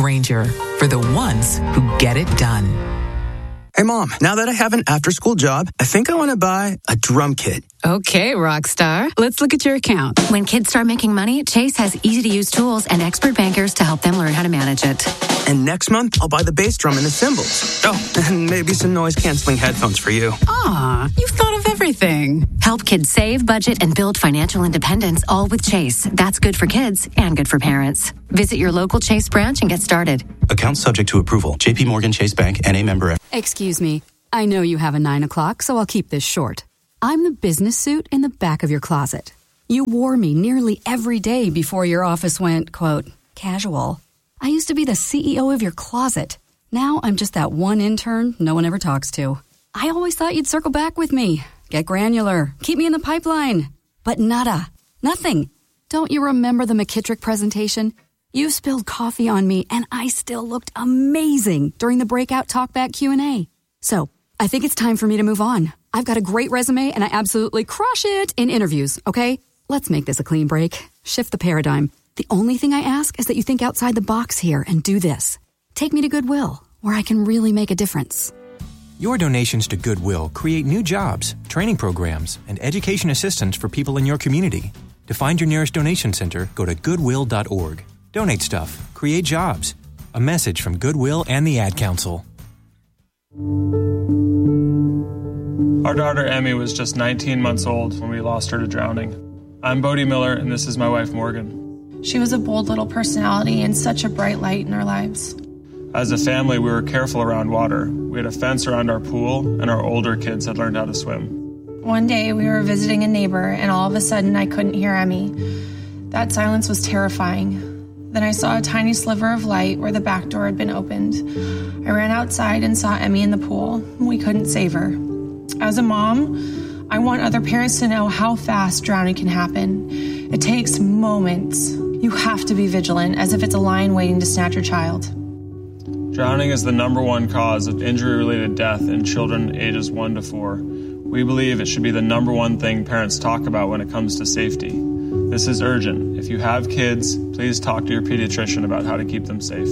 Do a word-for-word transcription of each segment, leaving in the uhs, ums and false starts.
Grainger, for the ones who get it done. Hey, Mom, now that I have an after-school job, I think I want to buy a drum kit. Okay, rock star. Let's look at your account. When kids start making money, Chase has easy-to-use tools and expert bankers to help them learn how to manage it. And next month, I'll buy the bass drum and the cymbals. Oh, and maybe some noise-canceling headphones for you. Aw, you've thought of everything. Help kids save, budget, and build financial independence, all with Chase. That's good for kids and good for parents. Visit your local Chase branch and get started. Account subject to approval. J P Morgan Chase Bank, N A member. Excuse me. I know you have a nine o'clock, so I'll keep this short. I'm the business suit in the back of your closet. You wore me nearly every day before your office went, quote, casual. I used to be the C E O of your closet. Now I'm just that one intern no one ever talks to. I always thought you'd circle back with me. Get granular. Keep me in the pipeline. But nada. Nothing. Don't you remember the McKittrick presentation? You spilled coffee on me, and I still looked amazing during the breakout talkback Q and A. So, I think it's time for me to move on. I've got a great resume, and I absolutely crush it in interviews, okay? Let's make this a clean break. Shift the paradigm. The only thing I ask is that you think outside the box here and do this. Take me to Goodwill, where I can really make a difference. Your donations to Goodwill create new jobs, training programs, and education assistance for people in your community. To find your nearest donation center, go to goodwill dot org. Donate stuff. Create jobs. A message from Goodwill and the Ad Council. Our daughter Emmy was just nineteen months old when we lost her to drowning. I'm Bodie Miller, and this is my wife Morgan. She was a bold little personality and such a bright light in our lives. As a family, we were careful around water. We had a fence around our pool, and our older kids had learned how to swim. One day, we were visiting a neighbor, and all of a sudden, I couldn't hear Emmy. That silence was terrifying. Then I saw a tiny sliver of light where the back door had been opened. I ran outside and saw Emmy in the pool. We couldn't save her. As a mom, I want other parents to know how fast drowning can happen. It takes moments. You have to be vigilant, as if it's a lion waiting to snatch your child. Drowning is the number one cause of injury-related death in children ages one to four. We believe it should be the number one thing parents talk about when it comes to safety. This is urgent. If you have kids, please talk to your pediatrician about how to keep them safe.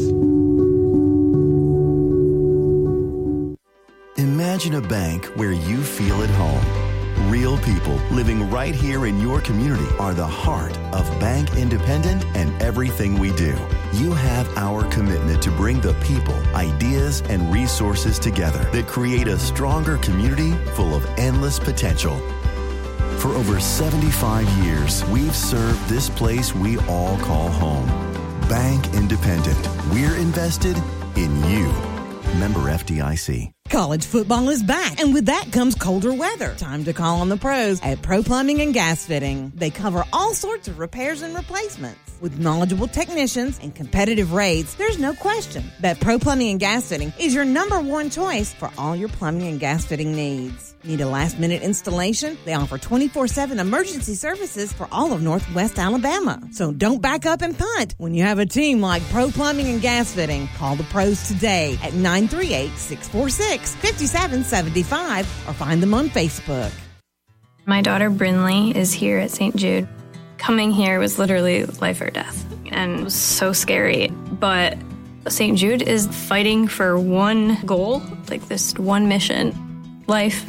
Imagine a bank where you feel at home. Real people living right here in your community are the heart of Bank Independent and everything we do. You have our commitment to bring the people, ideas, and resources together that create a stronger community full of endless potential. For over seventy-five years, we've served this place we all call home. Bank Independent. We're invested in you. Member F D I C. College football is back, and with that comes colder weather. Time to call on the pros at Pro Plumbing and Gas Fitting. They cover all sorts of repairs and replacements. With knowledgeable technicians and competitive rates, there's no question that Pro Plumbing and Gas Fitting is your number one choice for all your plumbing and gas fitting needs. Need a last-minute installation? They offer twenty-four seven emergency services for all of Northwest Alabama. So don't back up and punt when you have a team like Pro Plumbing and Gas Fitting. Call the pros today at nine three eight, six four six, five seven seven five or find them on Facebook. My daughter Brinley is here at Saint Jude. Coming here was literally life or death, and it was so scary. But Saint Jude is fighting for one goal, like this one mission, life.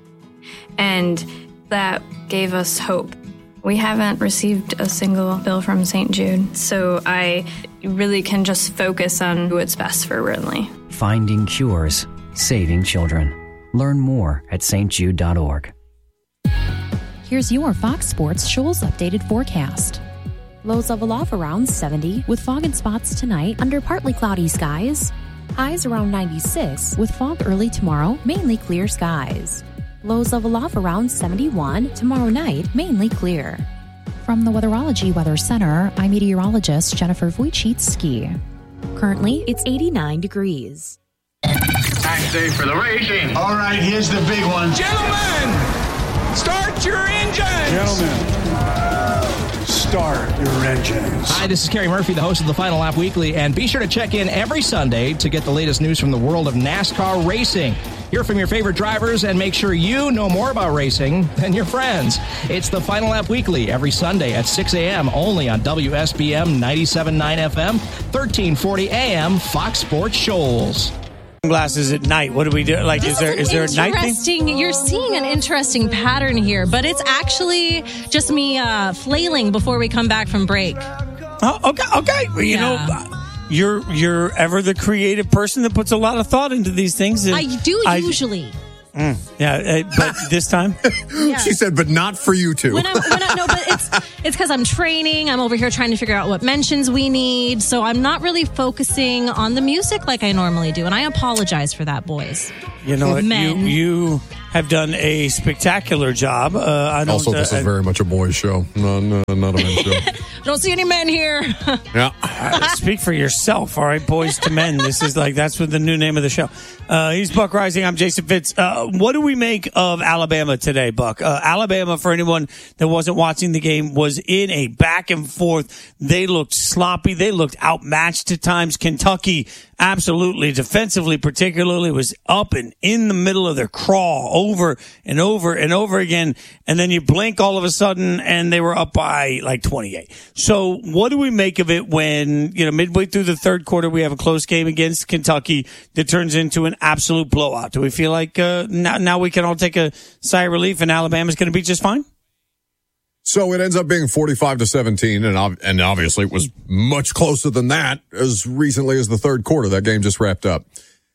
And that gave us hope. We haven't received a single bill from Saint Jude, so I really can just focus on what's best for Brinley. Finding cures, saving children. Learn more at s t jude dot org. Here's your Fox Sports Shoals updated forecast. Lows level off around seventy with fog and spots tonight under partly cloudy skies. Highs around ninety-six with fog early tomorrow, mainly clear skies. Lows level off around seventy-one tomorrow night, mainly clear. From the Weatherology Weather Center, I'm meteorologist Jennifer Wojcicki. Currently, it's eighty-nine degrees. Tax day for the racing. All right, here's the big one. Gentlemen, start your engines. Gentlemen, start your engines. Hi, this is Kerry Murphy, the host of the Final Lap Weekly, and be sure to check in every Sunday to get the latest news from the world of NASCAR racing. Hear from your favorite drivers and make sure you know more about racing than your friends. It's the Final Lap Weekly every Sunday at six a.m. only on W S B M ninety-seven point nine F M, thirteen forty A M, Fox Sports Shoals. Glasses at night. What do we do? Like, this is there is there a night thing? Interesting. You're seeing an interesting pattern here, but it's actually just me uh, flailing before we come back from break. Oh, okay, okay. Well, you yeah. know, you're you're ever the creative person that puts a lot of thought into these things. And I do I, usually. Mm, yeah, uh, but this time, yeah. She said, "But not for you two." When I'm, when I, no, but it's it's because I'm training. I'm over here trying to figure out what mentions we need, so I'm not really focusing on the music like I normally do, and I apologize for that, boys. You know what? Men. You you have done a spectacular job. Uh, I don't, also, this uh, is very much a boys' show, no, no, not a men's show. I don't see any men here. Yeah, uh, speak for yourself, all right, boys to men. This is like that's what the new name of the show. Uh, he's Buck Rising. I'm Jason Fitz. Uh, what do we make of Alabama today, Buck? Uh, Alabama, for anyone that wasn't watching the game, was in a back and forth. They looked sloppy. They looked outmatched at times. Kentucky, absolutely, defensively particularly, was up and in the middle of their crawl over and over and over again. And then you blink all of a sudden and they were up by like twenty-eight. So what do we make of it when, you know, midway through the third quarter, we have a close game against Kentucky that turns into an absolute blowout? Do we feel like uh, now, now we can all take a sigh of relief and Alabama's going to be just fine? So it ends up being forty-five to seventeen, and and obviously it was much closer than that as recently as the third quarter. That game just wrapped up.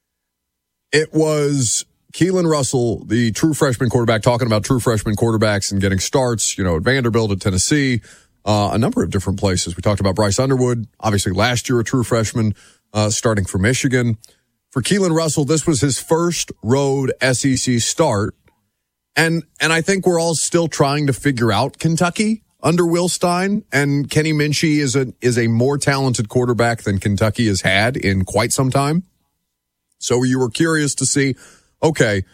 It was Keelan Russell, the true freshman quarterback, talking about true freshman quarterbacks and getting starts, you know, at Vanderbilt, at Tennessee, uh, a number of different places. We talked about Bryce Underwood, obviously last year a true freshman, uh, starting for Michigan. For Keelan Russell, this was his first road S E C start. And and I think we're all still trying to figure out Kentucky under Will Stein. And Kenny Minchie is a is a more talented quarterback than Kentucky has had in quite some time. So you were curious to see, okay,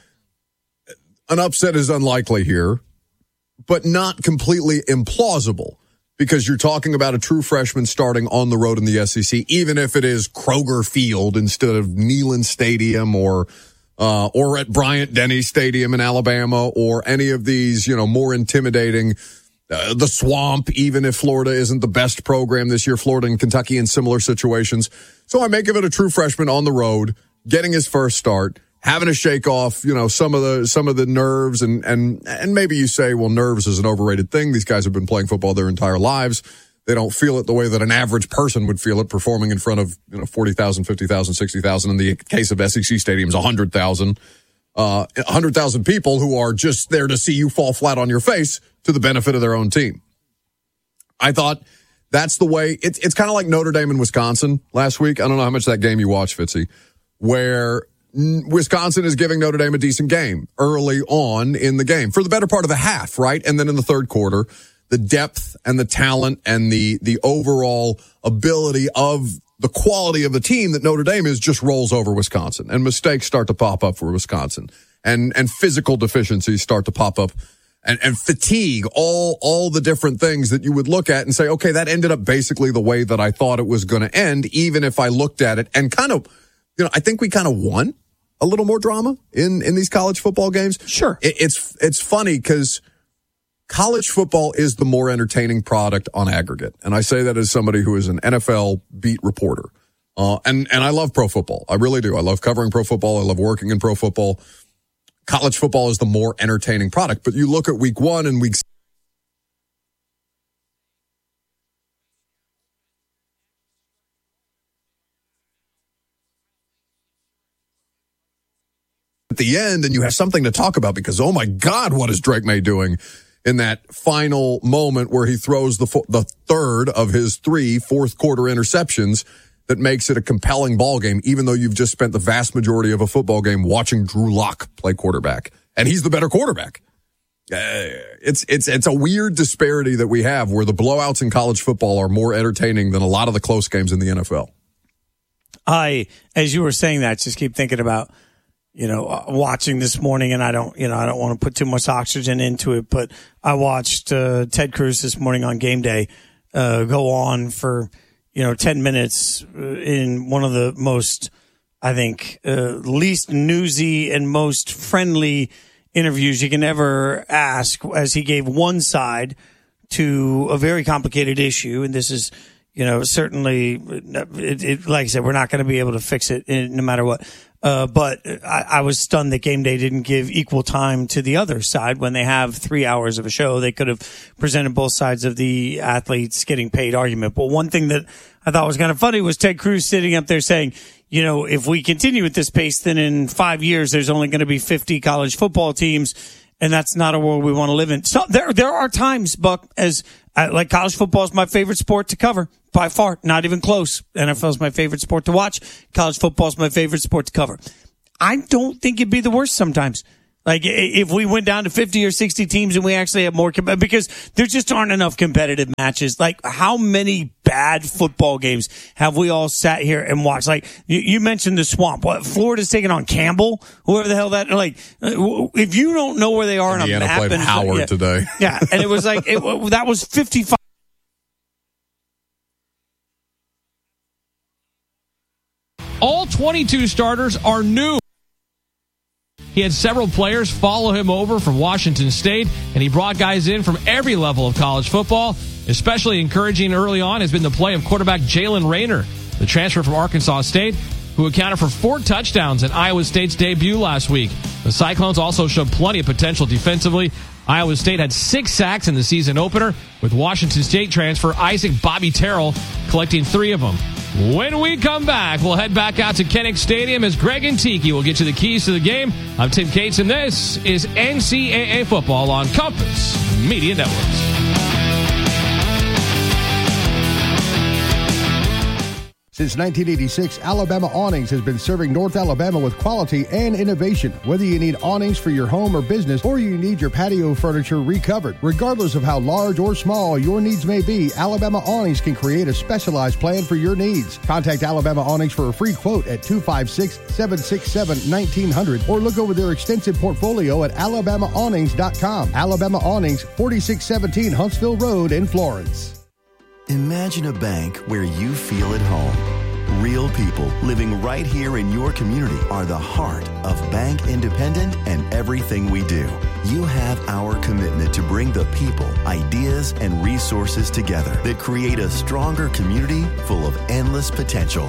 an upset is unlikely here, but not completely implausible, because you're talking about a true freshman starting on the road in the S E C, even if it is Kroger Field instead of Neyland Stadium or uh, or at Bryant-Denny Stadium in Alabama or any of these, you know, more intimidating, uh, the Swamp, even if Florida isn't the best program this year, Florida and Kentucky in similar situations. So I make of it a true freshman on the road, getting his first start, having to shake off, you know, some of the some of the nerves, and and and maybe you say, well, nerves is an overrated thing. These guys have been playing football their entire lives. They don't feel it the way that an average person would feel it, performing in front of, you know, forty thousand, fifty thousand, sixty thousand. In the case of S E C stadiums, one hundred thousand. Uh, one hundred thousand people who are just there to see you fall flat on your face to the benefit of their own team. I thought that's the way. It's, it's kind of like Notre Dame and Wisconsin last week. I don't know how much of that game you watched, Fitzy, where Wisconsin is giving Notre Dame a decent game early on in the game for the better part of the half, right? And then in the third quarter, the depth and the talent and the the overall ability of the quality of the team that Notre Dame is just rolls over Wisconsin, and mistakes start to pop up for Wisconsin, and and physical deficiencies start to pop up, and, and fatigue, all all the different things that you would look at and say, okay, that ended up basically the way that I thought it was going to end, even if I looked at it and kind of, you know, I think we kind of won a little more drama in, in these college football games. Sure. It, it's, it's funny because college football is the more entertaining product on aggregate. And I say that as somebody who is an N F L beat reporter. Uh, and, and I love pro football. I really do. I love covering pro football. I love working in pro football. College football is the more entertaining product. But you look at week one and week at the end, and you have something to talk about because, oh my God, what is Drake May doing in that final moment where he throws the fo- the third of his three fourth quarter interceptions that makes it a compelling ball game, even though you've just spent the vast majority of a football game watching Drew Lock play quarterback, and he's the better quarterback. Uh, it's it's it's a weird disparity that we have where the blowouts in college football are more entertaining than a lot of the close games in the N F L. I, as you were saying that, just keep thinking about, you know, uh, watching this morning, and I don't, you know, I don't want to put too much oxygen into it, but I watched uh, Ted Cruz this morning on Game Day uh, go on for, you know, ten minutes in one of the most I think, uh, least newsy and most friendly interviews you can ever ask, as he gave one side to a very complicated issue. And this is, you know, certainly, it, it, like I said, we're not going to be able to fix it in, no matter what. Uh, but I, I was stunned that Game Day didn't give equal time to the other side when they have three hours of a show. They could have presented both sides of the athletes getting paid argument. But one thing that I thought was kind of funny was Ted Cruz sitting up there saying, you know, if we continue at this pace, then in five years, there's only going to be fifty college football teams. And that's not a world we want to live in. So there, there are times, Buck, as uh, like college football is my favorite sport to cover by far, not even close. N F L is my favorite sport to watch. College football is my favorite sport to cover. I don't think it'd be the worst sometimes. Like if we went down to fifty or sixty teams and we actually have more, com- because there just aren't enough competitive matches. Like how many bad football games have we all sat here and watched? Like you, you mentioned the Swamp. What, Florida's taking on Campbell, whoever the hell that, like, if you don't know where they are on a Indiana map. played and, Howard yeah, today. Yeah. And it was like, it, that was fifty-five. All twenty-two starters are new. He had several players follow him over from Washington State, and he brought guys in from every level of college football. Especially encouraging early on has been the play of quarterback Jalen Rayner, the transfer from Arkansas State, who accounted for four touchdowns in Iowa State's debut last week. The Cyclones also showed plenty of potential defensively. Iowa State had six sacks in the season opener, with Washington State transfer Isaac Bobby Terrell collecting three of them. When we come back, we'll head back out to Kinnick Stadium as Greg and Tiki will get you the keys to the game. I'm Tim Cates, and this is N C double A Football on Compass Media Networks. Since nineteen eighty-six, Alabama Awnings has been serving North Alabama with quality and innovation. Whether you need awnings for your home or business, or you need your patio furniture recovered, regardless of how large or small your needs may be, Alabama Awnings can create a specialized plan for your needs. Contact Alabama Awnings for a free quote at two five six, seven six seven, one nine zero zero or look over their extensive portfolio at alabama awnings dot com. Alabama Awnings, forty-six seventeen Huntsville Road in Florence. Imagine a bank where you feel at home. Real people living right here in your community are the heart of Bank Independent and everything we do. You have our commitment to bring the people, ideas, and resources together that create a stronger community full of endless potential.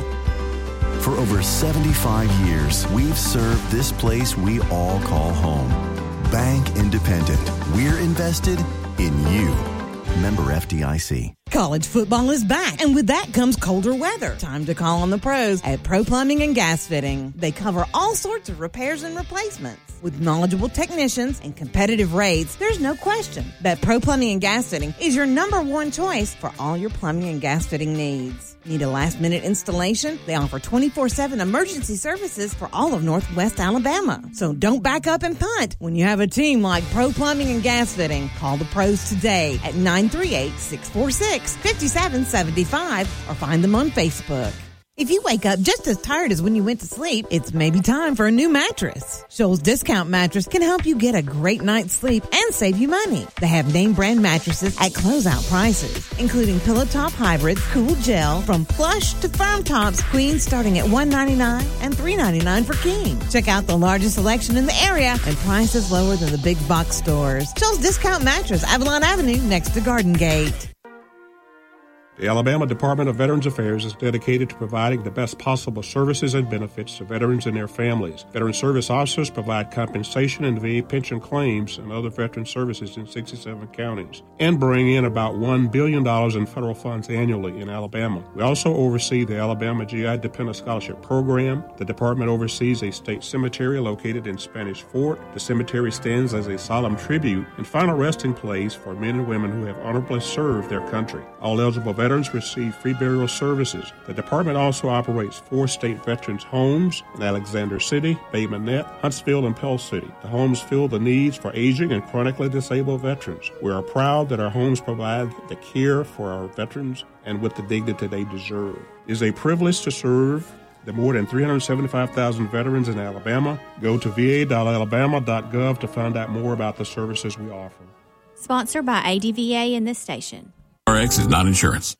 For over seventy-five years, we've served this place we all call home. Bank Independent. We're invested in you. Member F D I C. College football is back, and with that comes colder weather. Time to call on the pros at Pro Plumbing and Gas Fitting. They cover all sorts of repairs and replacements. With knowledgeable technicians and competitive rates, there's no question that Pro Plumbing and Gas Fitting is your number one choice for all your plumbing and gas fitting needs. Need a last-minute installation? They offer twenty-four seven emergency services for all of Northwest Alabama. So don't back up and punt when you have a team like Pro Plumbing and Gas Fitting. Call the pros today at nine three eight, six four six, five seven seven five or find them on Facebook. If you wake up just as tired as when you went to sleep, it's maybe time for a new mattress. Shoals Discount Mattress can help you get a great night's sleep and save you money. They have name brand mattresses at closeout prices, including Pillow Top Hybrids, Cool Gel, from plush to firm tops, queens starting at one ninety-nine and three ninety-nine for king. Check out the largest selection in the area and prices lower than the big box stores. Shoals Discount Mattress, Avalon Avenue, next to Garden Gate. The Alabama Department of Veterans Affairs is dedicated to providing the best possible services and benefits to veterans and their families. Veteran service officers provide compensation and V A pension claims and other veteran services in sixty-seven counties and bring in about one billion dollars in federal funds annually in Alabama. We also oversee the Alabama G I Dependent Scholarship Program. The department oversees a state cemetery located in Spanish Fort. The cemetery stands as a solemn tribute and final resting place for men and women who have honorably served their country. All eligible veterans Veterans receive free burial services. The department also operates four state veterans' homes in Alexander City, Bay Minette, Huntsville, and Pell City. The homes fill the needs for aging and chronically disabled veterans. We are proud that our homes provide the care for our veterans and with the dignity they deserve. It is a privilege to serve the more than three hundred seventy-five thousand veterans in Alabama. Go to v a dot alabama dot gov to find out more about the services we offer. Sponsored by A D V A and this station. R X is not insurance.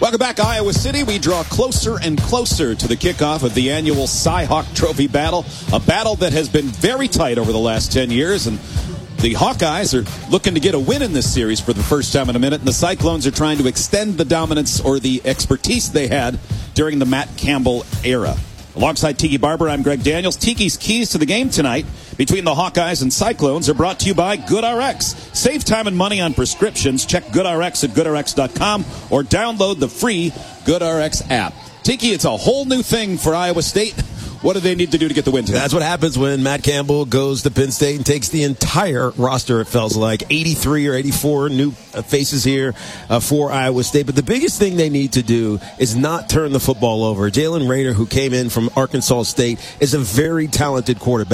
Welcome back, Iowa City. We draw closer and closer to the kickoff of the annual Cy-Hawk Trophy battle, a battle that has been very tight over the last ten years, and the Hawkeyes are looking to get a win in this series for the first time in a minute, and the Cyclones are trying to extend the dominance or the expertise they had during the Matt Campbell era. Alongside Tiki Barber, I'm Greg Daniels. Tiki's keys to the game tonight between the Hawkeyes and Cyclones are brought to you by GoodRx. Save time and money on prescriptions. Check GoodRx at good R X dot com or download the free GoodRx app. Tiki, it's a whole new thing for Iowa State. What do they need to do to get the win tonight? That's what happens when Matt Campbell goes to Penn State and takes the entire roster, it feels like. eighty-three or eighty-four new faces here uh, for Iowa State. But the biggest thing they need to do is not turn the football over. Jalen Rader, who came in from Arkansas State, is a very talented quarterback.